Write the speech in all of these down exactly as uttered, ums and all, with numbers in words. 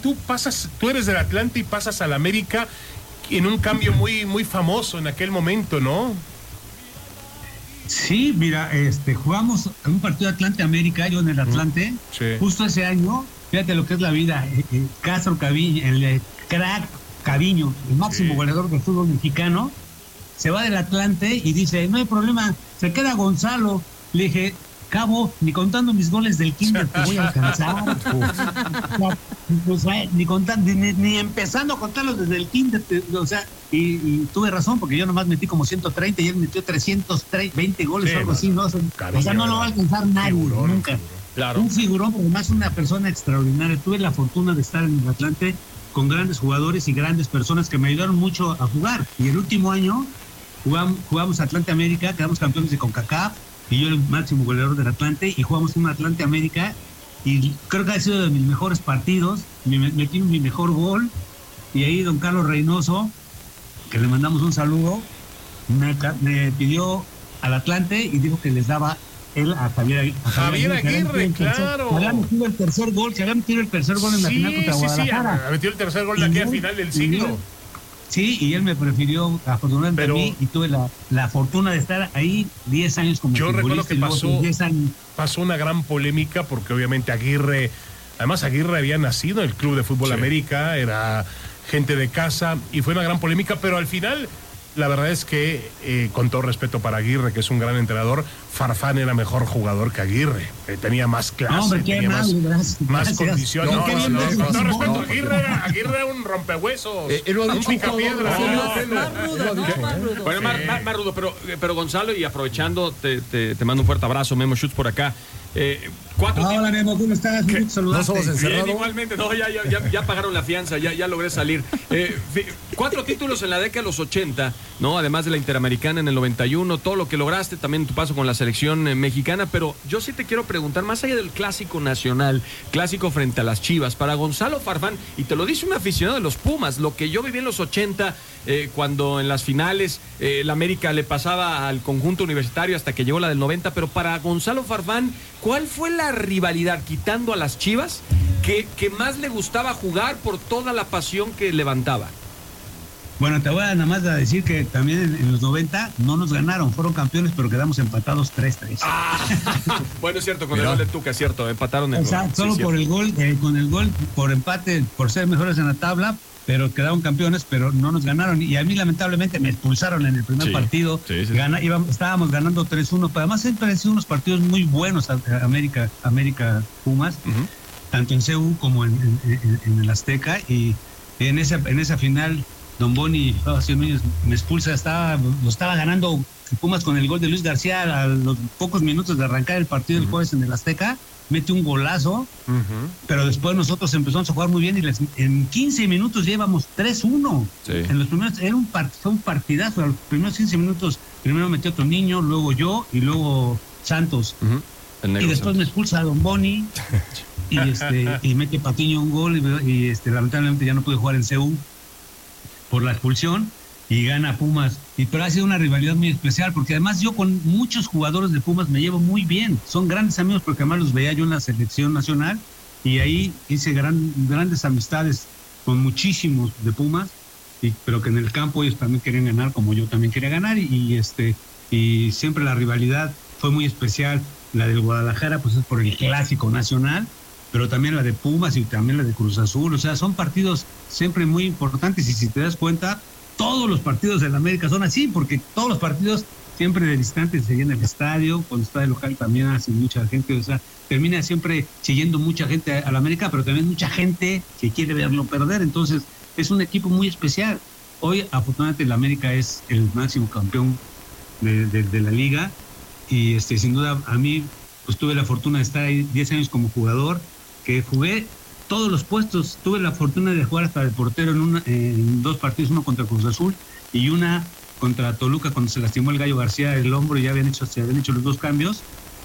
tú pasas, tú eres del Atlante y pasas al América en un cambio muy, muy famoso en aquel momento, ¿no? Sí, mira, este, jugamos un partido de Atlante América, yo en el Atlante, sí. Justo ese año, fíjate lo que es la vida, eh, eh, Castro Caviño, el eh, crack Caviño, el máximo sí. goleador del fútbol mexicano, se va del Atlante y dice, no hay problema, se queda Gonzalo. Le dije, Cabo, ni contando mis goles del kinder te voy a alcanzar. O sea, ni, contando, ni, ni empezando a contarlos desde el kinder, te, o sea, y, y tuve razón, porque yo nomás metí como ciento treinta y él metió trescientos veinte goles sí, o algo así, ¿no? O sea, Cariño, o sea, no lo va a alcanzar nadie, figurón, nunca. Figurón. Claro. Un figurón, pero además una persona extraordinaria. Tuve la fortuna de estar en el Atlante con grandes jugadores y grandes personas que me ayudaron mucho a jugar. Y el último año jugamos, jugamos Atlante América, quedamos campeones de CONCACAF, y yo el máximo goleador del Atlante, y jugamos un Atlante América, y creo que ha sido de mis mejores partidos, me metí mi mejor gol, y ahí don Carlos Reynoso, que le mandamos un saludo, me, me pidió al Atlante y dijo que les daba él a Javier, a Javier Aguirre, Aguirre claro. Se había metido el tercer gol, se había metido el tercer gol en la sí, final contra sí, Guadalajara. Sí, sí, metió el tercer gol de aquella final del siglo. Sí, y él me prefirió afortunadamente Pero, a mí y tuve la, la fortuna de estar ahí diez años como yo recuerdo que pasó, diez años. pasó una gran polémica porque obviamente Aguirre, además Aguirre había nacido en el Club de Fútbol sí. América, era gente de casa y fue una gran polémica, pero al final la verdad es que, eh, con todo respeto para Aguirre, que es un gran entrenador, Farfán era mejor jugador que Aguirre. Eh, tenía más clase, no, hombre, tenía más, gracias, más gracias. condiciones. No, No, no, no, no, con todo no, respeto, no, Aguirre, era, Aguirre era un rompehuesos, eh, él lo ha un dicho, picapiedra. no, no, no, más rudo, no, más rudo. Bueno, más, más, más rudo, pero, pero Gonzalo, y aprovechando, te, te, te mando un fuerte abrazo, Memo Schutz por acá. Eh, cuatro Hola, Memo, ¿cómo estás? ¿No somos encerrados? Bien, igualmente, no, ya, ya, ya, ya pagaron la fianza, ya, ya logré salir. Eh, cuatro títulos en la década de los ochenta, ¿no? Además de la Interamericana en el noventa y uno, todo lo que lograste, también tu paso con la selección eh, mexicana, pero yo sí te quiero preguntar, más allá del clásico nacional, clásico frente a las Chivas, para Gonzalo Farfán, y te lo dice un aficionado de los Pumas, lo que yo viví en los ochenta, eh, cuando en las finales eh, la América le pasaba al conjunto universitario hasta que llegó la del noventa, pero para Gonzalo Farfán, ¿cuál fue la rivalidad, quitando a las Chivas, que, que más le gustaba jugar por toda la pasión que levantaba? Bueno, te voy a nada más a decir que también en, en los noventa no nos ganaron, fueron campeones, pero quedamos empatados tres tres. Ah, bueno, es cierto, con Mira. el gol de Tuca, es cierto, empataron el O sea, gol. solo sí, por cierto. el gol, eh, con el gol, por empate, por ser mejores en la tabla, pero quedaron campeones, pero no nos ganaron. Y a mí, lamentablemente, me expulsaron en el primer sí, partido. Sí, sí. Gana, íbamos, estábamos ganando tres uno, pero además siempre han sido unos partidos muy buenos, a, a América, América Pumas, uh-huh. tanto en C U como en, en, en, en el Azteca. Y en esa, en esa final, Don Boni me expulsa, estaba, lo estaba ganando Pumas con el gol de Luis García a los pocos minutos de arrancar el partido uh-huh. del jueves en el Azteca. Mete un golazo, uh-huh. pero después nosotros empezamos a jugar muy bien y les, en quince minutos llevamos tres uno. Sí. En los primeros, era un, part, fue un partidazo. En los primeros quince minutos, primero metió otro niño, luego yo y luego Santos. Uh-huh. Y después Santos. Me expulsa a Don Boni y, este, y mete Patiño un gol y, y este, lamentablemente ya no pude jugar en C U por la expulsión. Y gana Pumas, y pero ha sido una rivalidad muy especial, porque además yo con muchos jugadores de Pumas me llevo muy bien, son grandes amigos, porque además los veía yo en la selección nacional, y ahí hice gran, grandes amistades con muchísimos de Pumas, y, pero que en el campo ellos también querían ganar, como yo también quería ganar, y, y este y siempre la rivalidad fue muy especial. La del Guadalajara pues es por el clásico nacional, pero también la de Pumas y también la de Cruz Azul, o sea, son partidos siempre muy importantes, y si te das cuenta, todos los partidos de la América son así, porque todos los partidos siempre de distante se llena el estadio, cuando está de local también hace mucha gente, o sea, termina siempre siguiendo mucha gente a la América, pero también mucha gente que quiere verlo perder, entonces es un equipo muy especial. Hoy, afortunadamente, la América es el máximo campeón de, de, de la liga, y este sin duda a mí pues tuve la fortuna de estar ahí diez años como jugador, que jugué todos los puestos, tuve la fortuna de jugar hasta de portero en, una, en dos partidos, uno contra Cruz Azul y una contra Toluca cuando se lastimó el Gallo García el hombro, y ya habían hecho, se habían hecho los dos cambios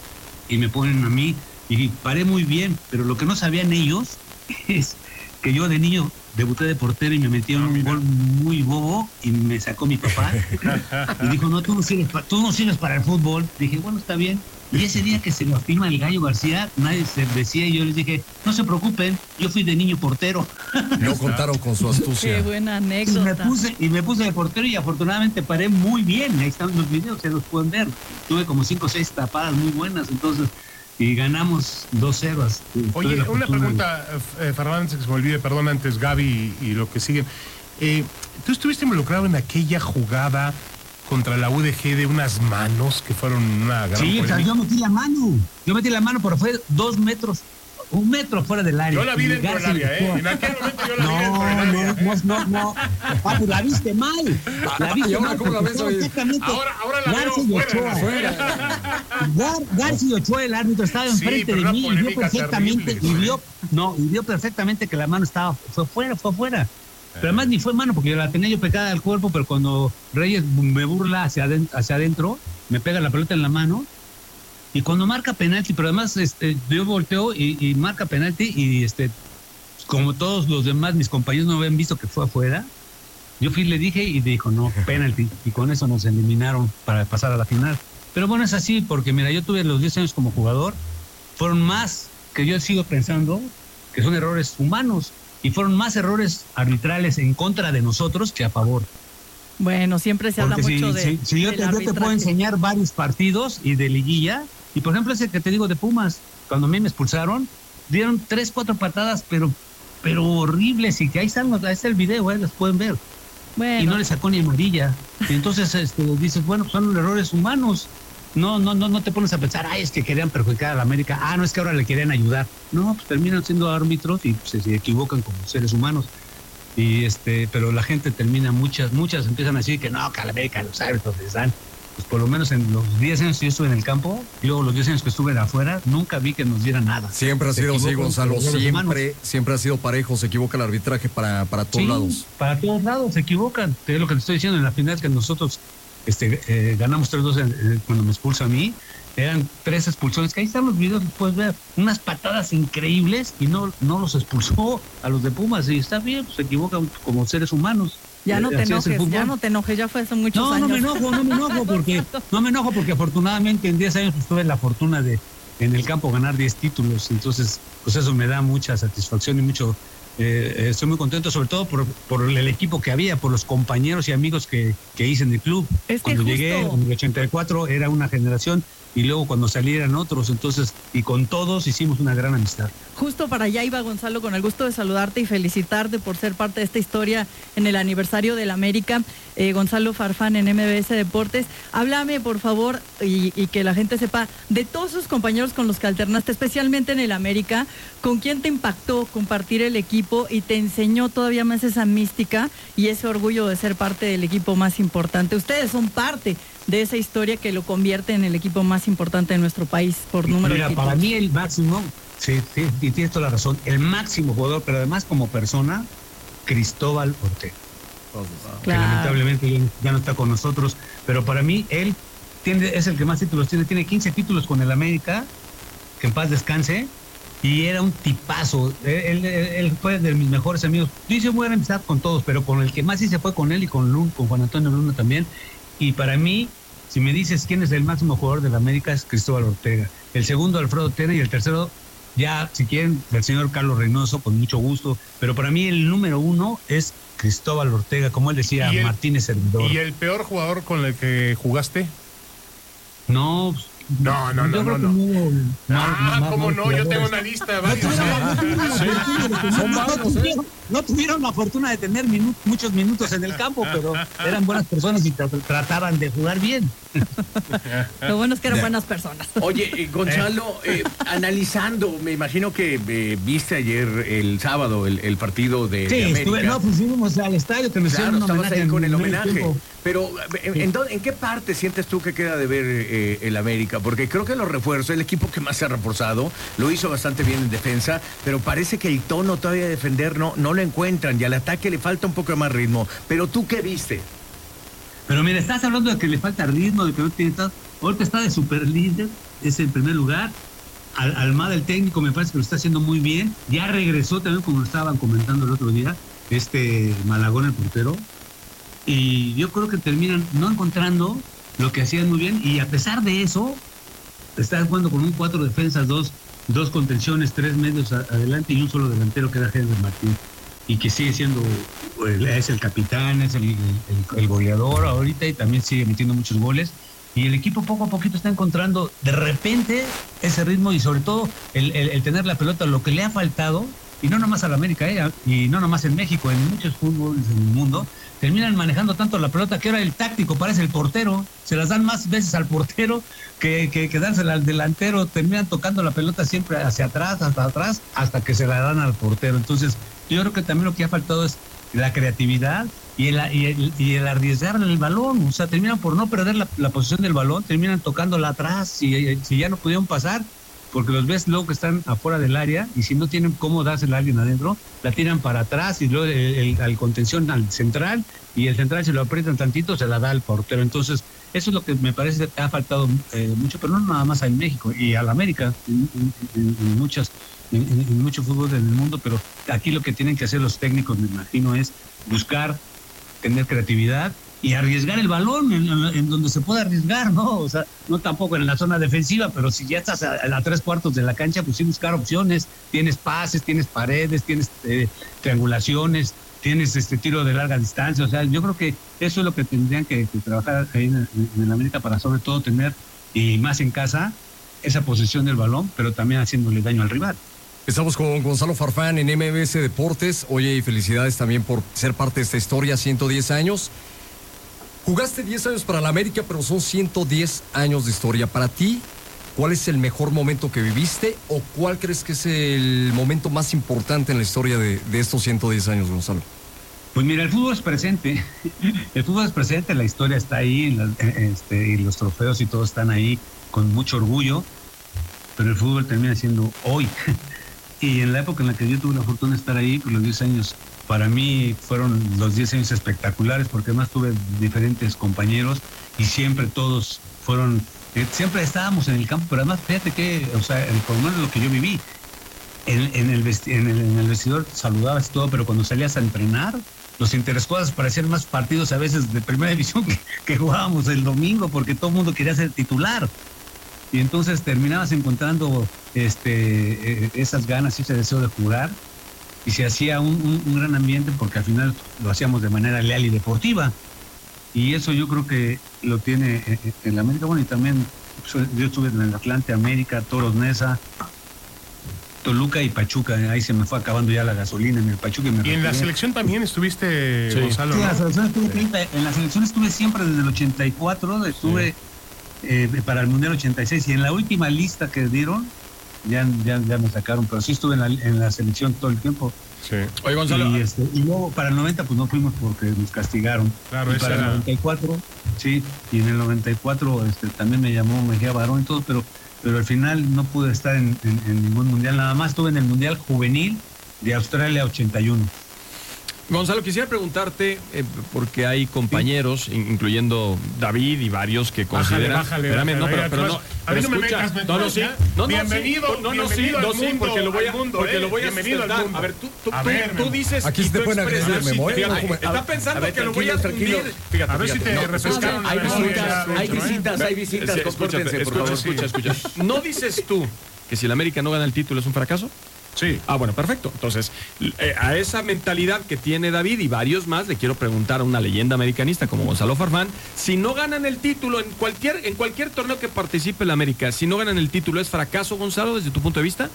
y me ponen a mí y paré muy bien, pero lo que no sabían ellos es que yo de niño debuté de portero y me metí en un gol muy bobo y me sacó mi papá y dijo, no, tú no sirves, pa, tú no sirves para el fútbol. Dije, bueno, está bien. Y ese día que se lo firma el Gallo García, nadie se decía y yo les dije, no se preocupen, yo fui de niño portero. No contaron con su astucia. Qué buena Y me anécdota. puse, y me puse de portero y afortunadamente paré muy bien. Ahí están los videos, se los pueden ver. Tuve como cinco o seis tapadas muy buenas, entonces, y ganamos dos cero. Oye, una pregunta, eh, Fernández, que se me olvide, perdón, antes Gaby y, y lo que siguen. Eh, ¿Tú estuviste involucrado en aquella jugada contra la U D G de unas manos que fueron una gran Sí, o sea, polémica? yo metí la mano. Yo metí la mano, pero fue dos metros, un metro fuera del área. Yo la vi Y dentro del Garza área, le ¿eh? fue. En aquel momento yo la vi No, dentro del área. no, no, no, no. Ah, pues la viste mal. La viste ¿Y ahora mal. cómo la porque ves fue hoy? exactamente Ahora, ahora la Garza y veo Ochoa. fuera. Gar, Garza y Ochoa, el árbitro, estaba Sí, enfrente pero de una mí y vio polémica perfectamente, terrible, y güey. vio, no, y vio perfectamente que la mano estaba, fue fuera, fue fuera. Pero además ni fue mano, porque la tenía yo pegada al cuerpo, pero cuando Reyes me burla hacia adentro, hacia adentro, me pega la pelota en la mano, y cuando marca penalti, pero además este, yo volteo y, y marca penalti, y este, como todos los demás, mis compañeros no habían visto que fue afuera, yo fui y le dije y dijo, no, penalti, y con eso nos eliminaron para pasar a la final. Pero bueno, es así, porque mira, yo tuve los diez años como jugador, fueron más que yo sigo pensando que son errores humanos, y fueron más errores arbitrales en contra de nosotros que a favor. Bueno, siempre se habla Porque mucho si, de. si, si yo, del te, yo te puedo arbitraje. enseñar varios partidos y de liguilla, y por ejemplo ese que te digo de Pumas, cuando a mí me expulsaron, dieron tres, cuatro patadas, pero pero horribles, y que ahí están, ahí está el video, ahí las pueden ver. Bueno, Y no le sacó ni amarilla. Y entonces este, dices, bueno, son errores humanos. No, no, no, no te pones a pensar, ay, es que querían perjudicar a la América. Ah, no, es que ahora le querían ayudar. No, pues terminan siendo árbitros y se, se equivocan como seres humanos. Y este, pero la gente termina, muchas, muchas empiezan a decir que no, que a la América los árbitros les dan. Pues por lo menos en los diez años que yo estuve en el campo, y luego los diez años que estuve de afuera, nunca vi que nos dieran nada. Siempre ha Se sido así, equivocan Gonzalo. como seres humanos. Siempre, siempre ha sido parejo. Se equivoca el arbitraje para, para todos Sí, lados. para todos lados se equivocan. Es lo que te estoy diciendo en la final, que nosotros este, eh, ganamos tres dos cuando me expulsa a mí. Eran tres expulsiones, que ahí están los videos, los puedes ver. Unas patadas increíbles y no, no los expulsó a los de Pumas. Y está bien, pues, se equivocan como seres humanos. ya no Eh, te así es el enojes, fútbol. ya no te enojes, ya fue hace muchos No, años. no me enojo, no me enojo porque no me enojo porque afortunadamente en diez años pues, tuve la fortuna de en el campo ganar diez títulos, entonces pues eso me da mucha satisfacción y mucho eh, estoy muy contento, sobre todo por, por el equipo que había, por los compañeros y amigos que, que hice en el club. Es que Cuando justo- llegué en el ochenta y cuatro era una generación y luego cuando salieran otros, entonces y con todos hicimos una gran amistad. Justo para allá iba, Gonzalo, con el gusto de saludarte y felicitarte por ser parte de esta historia en el aniversario del América. Eh, Gonzalo Farfán en M B S Deportes. Háblame, por favor, y, y que la gente sepa, de todos sus compañeros con los que alternaste, especialmente en el América, ¿con quién te impactó compartir el equipo y te enseñó todavía más esa mística y ese orgullo de ser parte del equipo más importante? Ustedes son parte de esa historia que lo convierte en el equipo más importante de nuestro país por número Mira, de títulos. para mí el máximo, sí, sí, y tienes toda la razón, el máximo jugador, pero además como persona, Cristóbal Ortega. Que Claro. lamentablemente ya- ya no está con nosotros, pero para mí él tiene, es el que más títulos tiene, tiene quince títulos con el América, que en paz descanse, y era un tipazo, él, él- él fue de mis mejores amigos, yo hice buena amistad con todos, pero con el que más hice fue con él y con Luna, con Juan Antonio Luna también, y para mí, si me dices quién es el máximo jugador de la América, es Cristóbal Ortega, el segundo Alfredo Tena y el tercero, ya si quieren, el señor Carlos Reynoso, con mucho gusto, pero para mí el número uno es Cristóbal Ortega, como él decía, ¿Y el- Martínez Servidor. ¿Y el peor jugador con el que jugaste? No, No, no, yo no, creo no, que no. no, Ah, no, no, cómo no, yo jugadores. tengo una lista de No varios. tuvieron la fortuna, la Sí. fortuna de tener- Son no varios, ¿eh? tuvieron- no tuvieron la fortuna de tener minu- muchos minutos en el campo, pero eran buenas personas y tra- trataban de jugar bien. Lo bueno es que eran buenas personas. Oye, eh, Gonzalo, eh, analizando, me imagino que eh, viste ayer el sábado el, el partido de, Sí, de América. estuve, no, pues fuimos al estadio que nos Claro, hicieron un estabas homenaje ahí con en el medio homenaje. tiempo. Pero, ¿en, en dónde- en qué parte sientes tú que queda de ver eh, el América? Porque creo que los refuerzos, el equipo que más se ha reforzado, lo hizo bastante bien en defensa, pero parece que el tono todavía de defender no, no lo encuentran y al ataque le falta un poco más ritmo. Pero tú, ¿qué viste? Pero mira, estás hablando de que le falta ritmo, de que no tiene tal. Ahorita está de super líder, es el primer lugar. Al, Almada, el técnico, me parece que lo está haciendo muy bien. Ya regresó también, como lo estaban comentando el otro día, este Malagón, el portero. Y yo creo que terminan no encontrando lo que hacían muy bien. Y a pesar de eso, estás jugando con un cuatro defensas, dos, dos contenciones, tres medios a, adelante y un solo delantero que era Henry Martín. Y que sigue siendo, es el capitán, es el, el, el goleador ahorita y también sigue metiendo muchos goles. Y el equipo poco a poquito está encontrando de repente ese ritmo y sobre todo el, el, el tener la pelota, lo que le ha faltado, y no nomás a la América, eh, y no nomás en México, en muchos fútboles en el mundo, terminan manejando tanto la pelota que ahora el táctico parece el portero, se las dan más veces al portero que, que, que dársela al delantero, terminan tocando la pelota siempre hacia atrás, hasta atrás, hasta que se la dan al portero. Entonces, yo creo que también lo que ha faltado es la creatividad y el, y el, y el arriesgar el balón. O sea, terminan por no perder la, la posición del balón, terminan tocándola atrás. Si, si ya no pudieron pasar, porque los ves luego que están afuera del área y si no tienen cómo dársela a alguien adentro, la tiran para atrás y luego el, el, al contención al central y el central se lo aprietan tantito, se la da al portero. Entonces, eso es lo que me parece que ha faltado eh, mucho, pero no nada más en México y a la América, en, en, en muchas. En, en, en mucho fútbol en el mundo, pero aquí lo que tienen que hacer los técnicos, me imagino, es buscar, tener creatividad y arriesgar el balón en, en, en donde se pueda arriesgar, ¿no? O sea, no tampoco en la zona defensiva, pero si ya estás a, a tres cuartos de la cancha, pues sí buscar opciones, tienes pases, tienes paredes, tienes eh, triangulaciones, tienes este tiro de larga distancia, o sea, yo creo que eso es lo que tendrían que, que trabajar ahí en, en, en América para sobre todo tener, y más en casa, esa posesión del balón, pero también haciéndole daño al rival. Estamos con Gonzalo Farfán en M B S Deportes. Oye, y felicidades también por ser parte de esta historia, ciento diez años. Jugaste diez años para la América, pero son ciento diez años de historia. Para ti, ¿cuál es el mejor momento que viviste o cuál crees que es el momento más importante en la historia de, de estos ciento diez años, Gonzalo? Pues mira, el fútbol es presente. El fútbol es presente, la historia está ahí, la, este, y los trofeos y todo están ahí con mucho orgullo, pero el fútbol termina siendo hoy. Y en la época en la que yo tuve la fortuna de estar ahí, pues los diez años, para mí fueron los diez años espectaculares, porque además tuve diferentes compañeros y siempre todos fueron, eh, siempre estábamos en el campo, pero además fíjate que, o sea, por lo menos lo que yo viví, en, en, el, vesti en, el, en el vestidor saludabas y todo, pero cuando salías a entrenar, los interescuadras parecían más partidos a veces de primera división que, que jugábamos el domingo, porque todo el mundo quería ser titular. Y entonces terminabas encontrando este, eh, esas ganas y ese deseo de jugar y se hacía un, un, un gran ambiente porque al final lo hacíamos de manera leal y deportiva y eso yo creo que lo tiene en, en la América. Bueno, y también yo estuve en el Atlante, América, Toros Neza, Toluca y Pachuca. Ahí se me fue acabando ya la gasolina en el Pachuca. Y, me y en la selección también estuviste, sí. Gonzalo, sí, ¿no? la selección estuve, sí. En la selección estuve siempre desde el ochenta y cuatro, estuve... Sí. Eh, para el Mundial ochenta y seis y en la última lista que dieron ya, ya, ya me sacaron, pero sí estuve en la, en la selección todo el tiempo. Sí. Oye, Gonzalo. Y, este, y luego para el noventa pues no fuimos porque nos castigaron. Claro, y para era... el noventa y cuatro, sí, y en el noventa y cuatro este, también me llamó Mejía Barón y todo, pero, pero al final no pude estar en, en, en ningún mundial, nada más estuve en el Mundial Juvenil de Australia ochenta y uno. Gonzalo, quisiera preguntarte, eh, porque hay compañeros, sí, incluyendo David y varios que consideran... Bájale, espérame, bájale, no, pero, bájale, pero no, a mí no me escucha, metas, no, no, sí, no, no, bienvenido, sí, no, no, sí, bienvenido no, al sí, mundo, porque lo voy a, al mundo, porque eh, lo voy a bienvenido al sustentar. mundo. A ver, tú, tú, A tú, ver, tú dices... Aquí y se te tú pueden agredir, expresas, Memo, ¿eh? fíjate, No, está pensando a ver, que lo voy a tranquilo, tundir. Fíjate, A ver si fíjate, te no, refrescaron hay la memoria, visitas, hay Chucho, ¿eh? visitas, hay visitas, Sí, compórtense, escúchate, por favor. escucha, escucha, escucha. ¿No dices tú que si el América no gana el título es un fracaso? Sí. Ah, bueno, perfecto. Entonces, eh, a esa mentalidad que tiene David y varios más, le quiero preguntar a una leyenda americanista como Gonzalo Farfán, si no ganan el título en cualquier, en cualquier torneo que participe el América, si no ganan el título, ¿es fracaso, Gonzalo, desde tu punto de vista?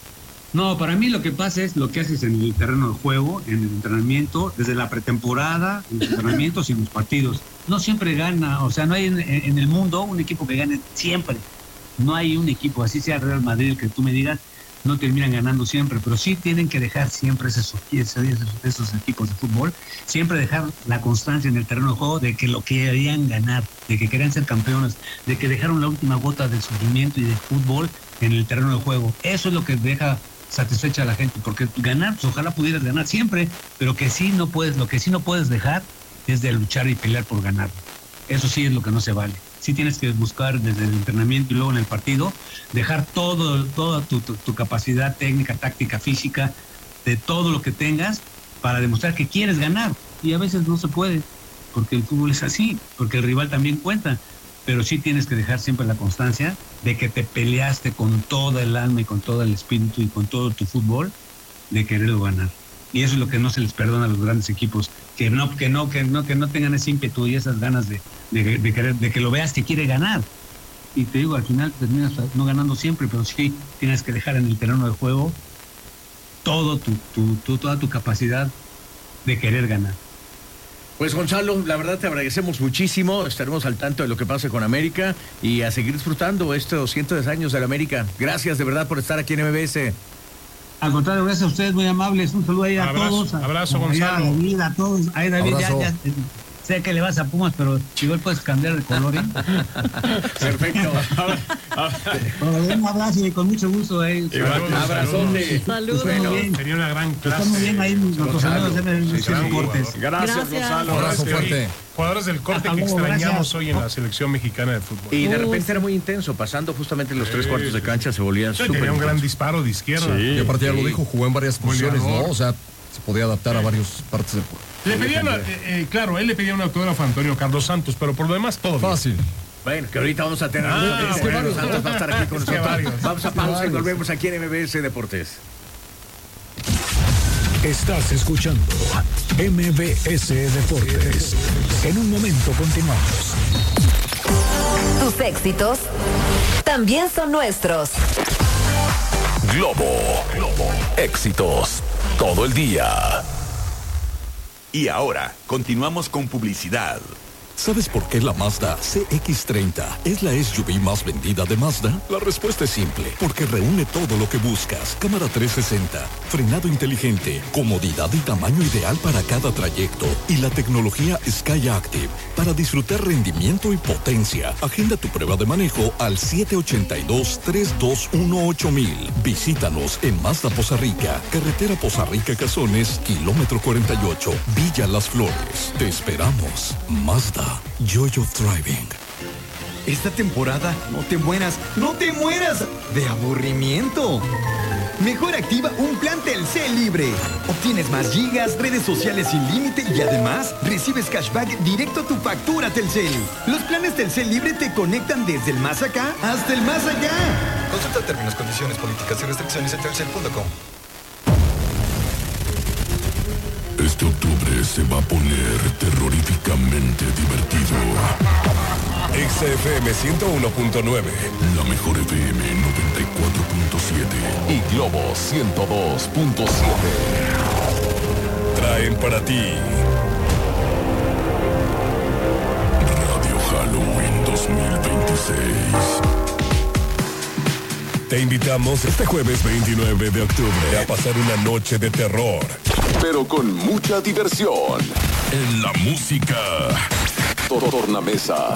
No, para mí lo que pasa es lo que haces en el terreno de juego, en el entrenamiento, desde la pretemporada, en los entrenamientos y en los partidos. No siempre gana, o sea, no hay en, en el mundo un equipo que gane siempre. No hay un equipo, así sea Real Madrid, el que tú me digas, no terminan ganando siempre, pero sí tienen que dejar siempre esos, esos, esos equipos de fútbol, siempre dejar la constancia en el terreno de juego de que lo querían ganar, de que querían ser campeones, de que dejaron la última gota de sufrimiento y de fútbol en el terreno de juego. Eso es lo que deja satisfecha a la gente, porque ganar, pues ojalá pudieras ganar siempre, pero que sí no puedes, lo que sí no puedes dejar es de luchar y pelear por ganar. Eso sí es lo que no se vale. Sí tienes que buscar desde el entrenamiento y luego en el partido, dejar todo, toda tu, tu, tu capacidad técnica, táctica, física, de todo lo que tengas para demostrar que quieres ganar. Y a veces no se puede, porque el fútbol es así, porque el rival también cuenta. pero sí tienes que dejar siempre la constancia de que te peleaste con toda el alma y con todo el espíritu y con todo tu fútbol de quererlo ganar. Y eso es lo que no se les perdona a los grandes equipos, que no, que no, que no, que no tengan ese ímpetu y esas ganas de, de, de querer, de que lo veas que quiere ganar. Y te digo, al final terminas no ganando siempre, pero sí tienes que dejar en el terreno de juego todo tu, tu, tu, toda tu capacidad de querer ganar. Pues Gonzalo, la verdad te agradecemos muchísimo, estaremos al tanto de lo que pase con América y a seguir disfrutando estos cientos años de la América. Gracias de verdad por estar aquí en M B S. Al contrario, gracias a ustedes, muy amables. Un saludo ahí a abrazo, todos. A, abrazo, a, Gonzalo. A David, a todos. Ahí, David, Abrazo. ya, ya. Sé que le vas a Pumas, pero igual puedes cambiar de color. ¿eh? Perfecto. Un abrazo y con mucho gusto. ¿eh? Saludos, Abrazote. Saludos. Bueno, bien. Sería una gran clase. Están muy bien ahí nuestros Gonzalo. amigos de M B S gran Deportes. jugador. Gracias, Gracias. Gonzalo. Abrazo Jugadores de- fuerte. Jugadores del corte Hasta que luego, extrañamos gracias. hoy en la selección mexicana de fútbol. Y de Uy, repente sí. era muy intenso, pasando justamente los tres Sí, cuartos de sí, cancha se volvía Sí, súper tenía un gran intenso. disparo de izquierda. Y aparte ya lo dijo, jugó en varias posiciones, Goleador. ¿no? O sea, se podía adaptar a varias partes del juego. Le pedían, eh, eh, claro, él le pedía un autógrafo a Antonio Carlos Santos, pero por lo demás todo bien. Fácil. Bueno, que ahorita vamos a tener Ah, es que bueno. varios Santos va a estar aquí con Es que nosotros. varios. Vamos a Es que pausa y varios. volvemos aquí en M B S Deportes. Estás escuchando M B S Deportes. En un momento continuamos. Tus éxitos también son nuestros. Globo, Globo, éxitos todo el día. Y ahora, continuamos con publicidad. ¿Sabes por qué la Mazda C X treinta es la S U V más vendida de Mazda? La respuesta es simple, porque reúne todo lo que buscas. Cámara trescientos sesenta, frenado inteligente, comodidad y tamaño ideal para cada trayecto y la tecnología Sky Active para disfrutar rendimiento y potencia. Agenda tu prueba de manejo al siete ocho dos, tres dos uno, ocho mil. Visítanos en Mazda Poza Rica, carretera Poza Rica Cazones, kilómetro cuarenta y ocho, Villa Las Flores. Te esperamos. Mazda. Yoyo Thriving. Esta temporada no te mueras, no te mueras de aburrimiento. Mejor activa un plan Telcel libre. Obtienes más gigas, redes sociales sin límite y además recibes cashback directo a tu factura Telcel. Los planes Telcel libre te conectan desde el más acá hasta el más allá. Consulta términos, condiciones, políticas y restricciones en telcel punto com. Este octubre se va a poner terroríficamente divertido. X F M ciento uno punto nueve. La mejor F M noventa y cuatro punto siete. Y Globo ciento dos punto siete. Traen para ti Radio Halloween dos mil veintiséis. Te invitamos este jueves veintinueve de octubre a pasar una noche de terror, pero con mucha diversión. En la música. Tornamesa.